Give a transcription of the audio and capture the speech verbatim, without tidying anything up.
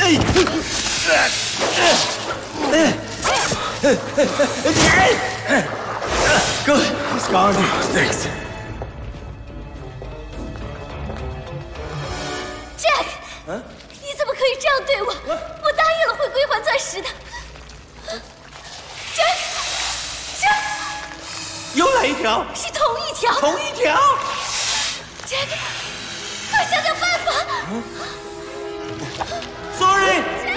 Good. He's gone. Thanks. Jack， 啊，你怎么可以这样对我？我答应了会归还钻石的。Jack，Jack， 又来一条， 是同一条， 同一条。 Jack， 快想想办法。 Sorry。 Jack。